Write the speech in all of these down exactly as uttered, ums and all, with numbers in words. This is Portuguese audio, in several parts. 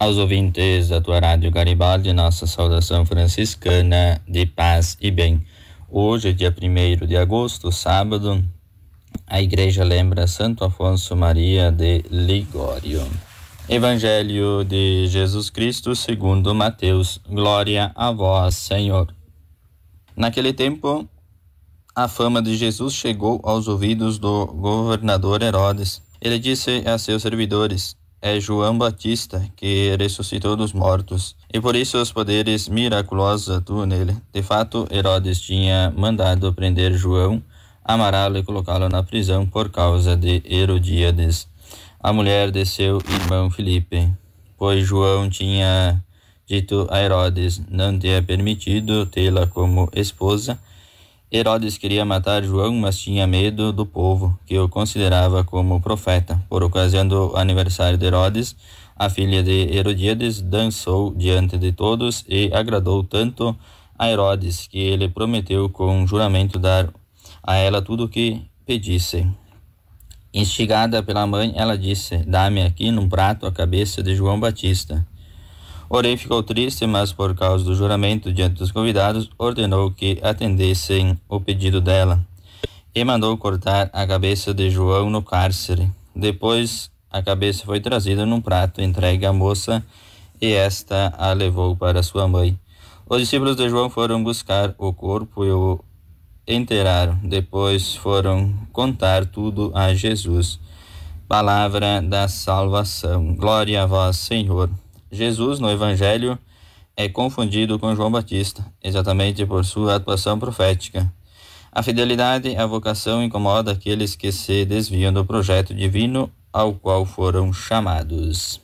Aos ouvintes da tua Rádio Garibaldi, nossa saudação franciscana de paz e bem. Hoje, dia primeiro de agosto, sábado, a igreja lembra Santo Afonso Maria de Ligório. Evangelho de Jesus Cristo segundo Mateus. Glória a vós, Senhor. Naquele tempo, a fama de Jesus chegou aos ouvidos do governador Herodes. Ele disse a seus servidores: é João Batista que ressuscitou dos mortos, e por isso os poderes miraculosos atuam nele. De fato, Herodes tinha mandado prender João, amarrá-lo e colocá-lo na prisão por causa de Herodíades, a mulher de seu irmão Filipe, pois João tinha dito a Herodes: não te é permitido tê-la como esposa. Herodes queria matar João, mas tinha medo do povo, que o considerava como profeta. Por ocasião do aniversário de Herodes, a filha de Herodíades dançou diante de todos e agradou tanto a Herodes que ele prometeu com juramento dar a ela tudo o que pedisse. Instigada pela mãe, ela disse: dá-me aqui num prato a cabeça de João Batista. Porém ficou triste, mas por causa do juramento diante dos convidados, ordenou que atendessem o pedido dela e mandou cortar a cabeça de João no cárcere. Depois a cabeça foi trazida num prato entregue à moça e esta a levou para sua mãe. Os discípulos de João foram buscar o corpo e o enterraram. Depois foram contar tudo a Jesus. Palavra da salvação. Glória a vós, Senhor. Jesus, no Evangelho, é confundido com João Batista, exatamente por sua atuação profética. A fidelidade e a vocação incomoda aqueles que se desviam do projeto divino ao qual foram chamados.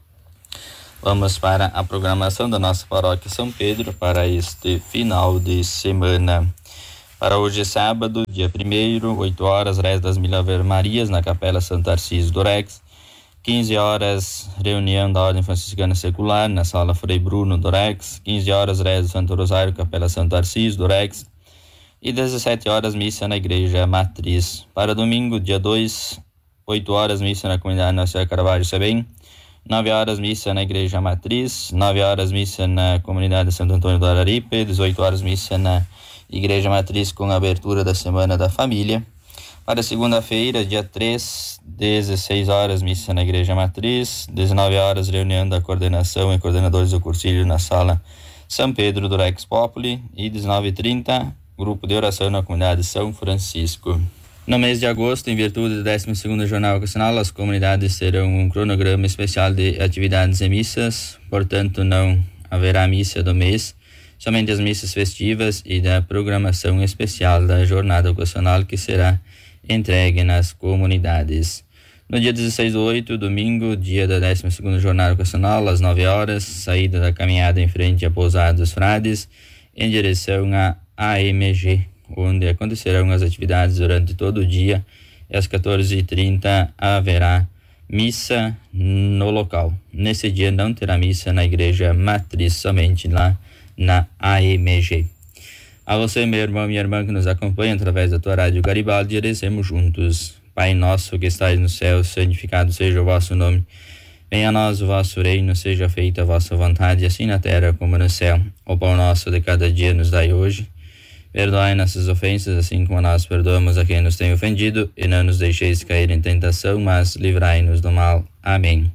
Vamos para a programação da nossa paróquia São Pedro para este final de semana. Para hoje, sábado, dia primeiro, oito horas, reza das Mil Ave Marias na Capela Santo Tarcísio do Rex. quinze horas, reunião da Ordem Franciscana Secular na Sala Frei Bruno do Rex. quinze horas, reza do Santo Rosário, Capela Santo Tarcísio do Rex. E dezessete horas, missa na Igreja Matriz. Para domingo, dia dois, oito horas, missa na Comunidade Nossa Senhora Carvalho Sebem. nove horas, missa na Igreja Matriz. nove horas, missa na Comunidade Santo Antônio do Araripe. dezoito horas, missa na Igreja Matriz com a abertura da Semana da Família. Para segunda-feira, dia três, dezesseis horas, missa na Igreja Matriz. dezenove horas, reunião da coordenação e coordenadores do cursilho na Sala São Pedro do Rex Populi. E dezenove e trinta, grupo de oração na Comunidade São Francisco. No mês de agosto, em virtude do décimo segundo Jornal Vocacional, as comunidades terão um cronograma especial de atividades e missas, portanto não haverá missa do mês, somente as missas festivas e da programação especial da Jornada Vocacional, que será entregue nas comunidades. No dia dezesseis do oito, domingo, dia da décima segunda Jornada Vocacional, às nove horas, saída da caminhada em frente à Pousada dos Frades, em direção à A M G, onde acontecerão as atividades durante todo o dia, e às quatorze e trinta haverá missa no local. Nesse dia não terá missa na Igreja Matriz, somente lá na A M G. A você, meu irmão e minha irmã que nos acompanha através da tua Rádio Garibaldi, rezemos juntos. Pai nosso que estais no céu, santificado seja o vosso nome. Venha a nós o vosso reino, seja feita a vossa vontade, assim na terra como no céu. O pão nosso de cada dia nos dai hoje. Perdoai nossas ofensas, assim como nós perdoamos a quem nos tem ofendido, e não nos deixeis cair em tentação, mas livrai-nos do mal. Amém.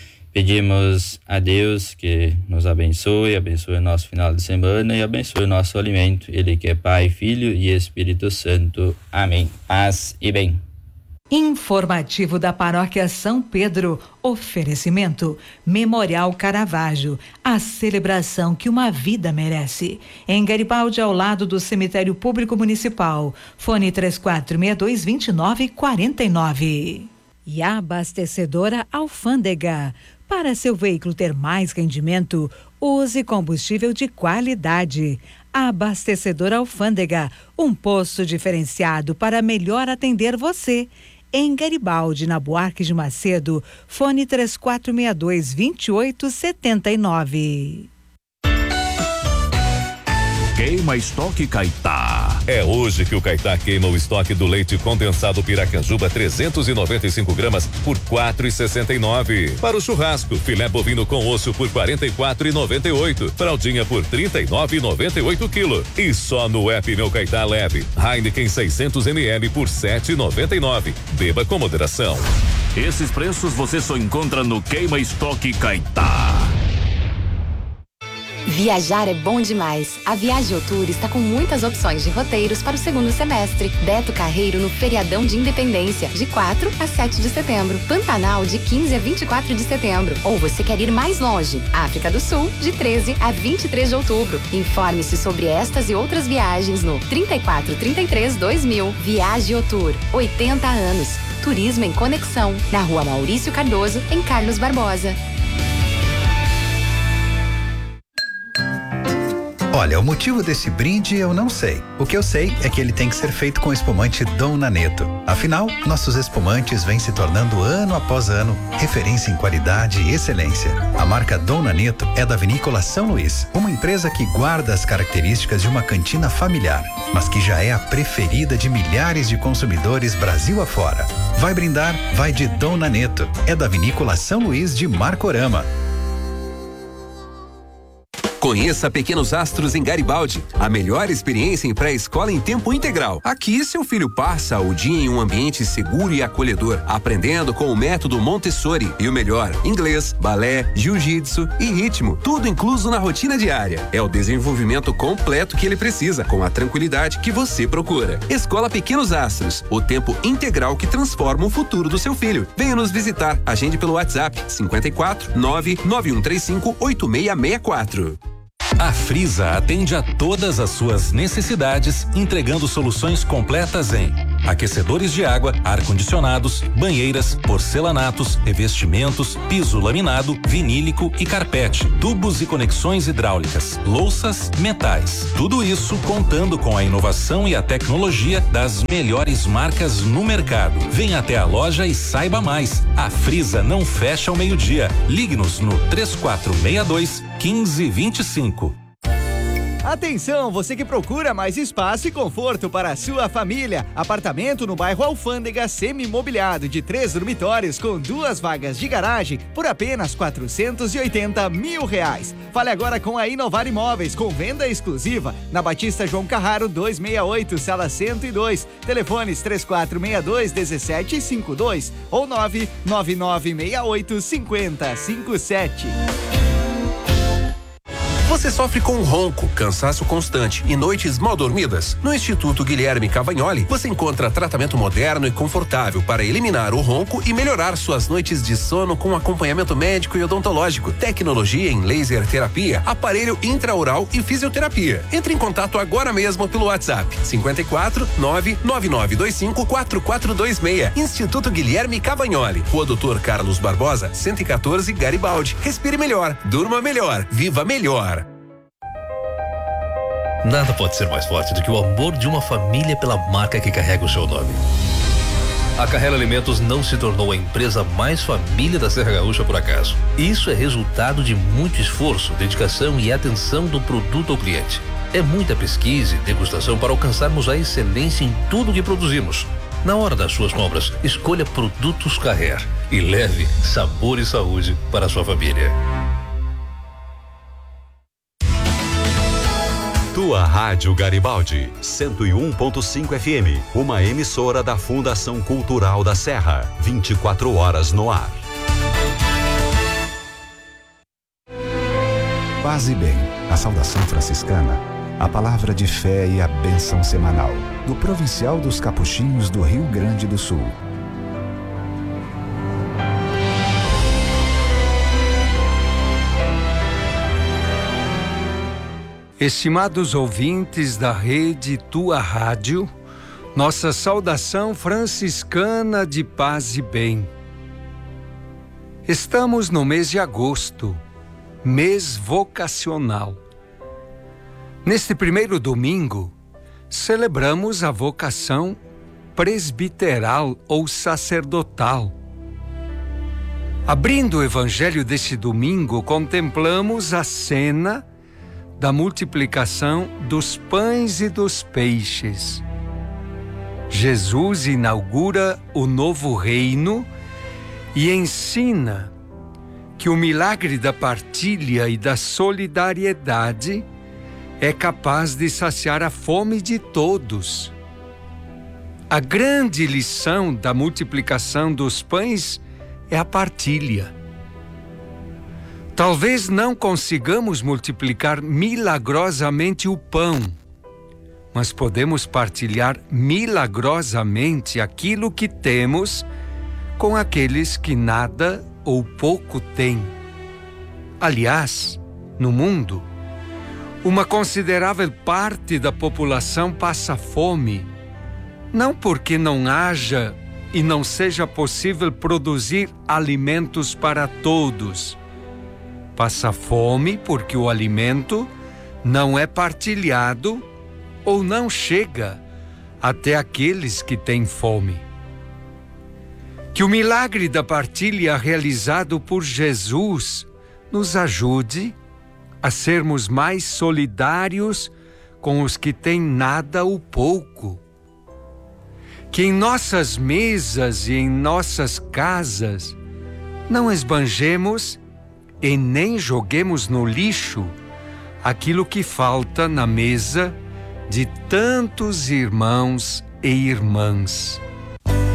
Pedimos a Deus que nos abençoe, abençoe o nosso final de semana e abençoe o nosso alimento. Ele que é Pai, Filho e Espírito Santo. Amém. Paz e bem. Informativo da Paróquia São Pedro. Oferecimento Memorial Caravaggio, a celebração que uma vida merece. Em Garibaldi, ao lado do Cemitério Público Municipal. Fone três quatro seis dois, dois nove quatro nove. E a abastecedora Alfândega. Para seu veículo ter mais rendimento, use combustível de qualidade. Abastecedora Alfândega, um posto diferenciado para melhor atender você. Em Garibaldi, na Buarque de Macedo, fone três quatro seis dois, dois oito sete nove. Queima Estoque Caetá. É hoje que o Caetá queima o estoque do leite condensado Piracanjuba trezentos e noventa e cinco gramas por quatro e sessenta e nove. Para o churrasco, filé bovino com osso por quarenta e quatro e noventa e oito. Fraldinha por trinta e nove e noventa e oito quilo. E só no app Meu Caetá leve. Heineken seiscentos mililitros por sete e noventa e nove. Beba com moderação. Esses preços você só encontra no Queima Estoque Caetá. Viajar é bom demais. A Viajotour está com muitas opções de roteiros para o segundo semestre. Beto Carreiro no feriadão de Independência, de quatro a sete de setembro. Pantanal, de quinze a vinte e quatro de setembro. Ou você quer ir mais longe? África do Sul, de treze a vinte e três de outubro. Informe-se sobre estas e outras viagens no trinta e quatro, trinta e três, dois mil. Viajotour, oitenta anos. Turismo em conexão. Na Rua Maurício Cardoso, em Carlos Barbosa. Olha, o motivo desse brinde eu não sei. O que eu sei é que ele tem que ser feito com espumante Dom Naneto. Afinal, nossos espumantes vêm se tornando ano após ano referência em qualidade e excelência. A marca Dom Naneto é da Vinícola São Luís, uma empresa que guarda as características de uma cantina familiar, mas que já é a preferida de milhares de consumidores Brasil afora. Vai brindar? Vai de Dom Naneto. É da Vinícola São Luís de Marcorama. Conheça Pequenos Astros em Garibaldi, a melhor experiência em pré-escola em tempo integral. Aqui, seu filho passa o dia em um ambiente seguro e acolhedor, aprendendo com o método Montessori. E o melhor, inglês, balé, jiu-jitsu e ritmo, tudo incluso na rotina diária. É o desenvolvimento completo que ele precisa, com a tranquilidade que você procura. Escola Pequenos Astros, o tempo integral que transforma o futuro do seu filho. Venha nos visitar, agende pelo WhatsApp cinquenta e quatro, nove nove um três cinco, oito seis seis quatro. A Frisa atende a todas as suas necessidades, entregando soluções completas em aquecedores de água, ar-condicionados, banheiras, porcelanatos, revestimentos, piso laminado, vinílico e carpete, tubos e conexões hidráulicas, louças, metais. Tudo isso contando com a inovação e a tecnologia das melhores marcas no mercado. Venha até a loja e saiba mais. A Frisa não fecha ao meio-dia. Ligue-nos no três quatro seis dois, um cinco dois cinco. Atenção, você que procura mais espaço e conforto para a sua família. Apartamento no bairro Alfândega, semi-mobiliado de três dormitórios com duas vagas de garagem por apenas quatrocentos e oitenta mil reais. Fale agora com a Inovar Imóveis, com venda exclusiva na Batista João Carraro duzentos e sessenta e oito, sala cento e dois. Telefones três quatro seis dois, um sete cinco dois ou nove nove nove seis oito cinco zero cinco sete. Você sofre com ronco, cansaço constante e noites mal dormidas? No Instituto Guilherme Cavagnoli, você encontra tratamento moderno e confortável para eliminar o ronco e melhorar suas noites de sono com acompanhamento médico e odontológico, tecnologia em laser terapia, aparelho intraoral e fisioterapia. Entre em contato agora mesmo pelo WhatsApp cinquenta e quatro, nove nove nove dois cinco, quatro quatro dois seis. Instituto Guilherme Cavagnoli, Rua Doutor Carlos Barbosa, cento e quatorze, Garibaldi. Respire melhor, durma melhor, viva melhor. Nada pode ser mais forte do que o amor de uma família pela marca que carrega o seu nome. A Carrera Alimentos não se tornou a empresa mais família da Serra Gaúcha por acaso. Isso é resultado de muito esforço, dedicação e atenção do produto ao cliente. É muita pesquisa e degustação para alcançarmos a excelência em tudo que produzimos. Na hora das suas compras, escolha Produtos Carrer e leve sabor e saúde para a sua família. Tua Rádio Garibaldi, cento e um ponto cinco F M, uma emissora da Fundação Cultural da Serra, vinte e quatro horas no ar. Paz e bem, a saudação franciscana, a palavra de fé e a bênção semanal, do Provincial dos Capuchinhos do Rio Grande do Sul. Estimados ouvintes da rede Tua Rádio, nossa saudação franciscana de paz e bem. Estamos no mês de agosto, mês vocacional. Neste primeiro domingo, celebramos a vocação presbiteral ou sacerdotal. Abrindo o evangelho deste domingo, contemplamos a cena da multiplicação dos pães e dos peixes. Jesus inaugura o novo reino e ensina que o milagre da partilha e da solidariedade é capaz de saciar a fome de todos. A grande lição da multiplicação dos pães é a partilha. Talvez não consigamos multiplicar milagrosamente o pão, mas podemos partilhar milagrosamente aquilo que temos com aqueles que nada ou pouco têm. Aliás, no mundo, uma considerável parte da população passa fome, não porque não haja e não seja possível produzir alimentos para todos. Passa fome porque o alimento não é partilhado ou não chega até aqueles que têm fome. Que o milagre da partilha realizado por Jesus nos ajude a sermos mais solidários com os que têm nada ou pouco. Que em nossas mesas e em nossas casas não esbanjemos e nem joguemos no lixo aquilo que falta na mesa de tantos irmãos e irmãs.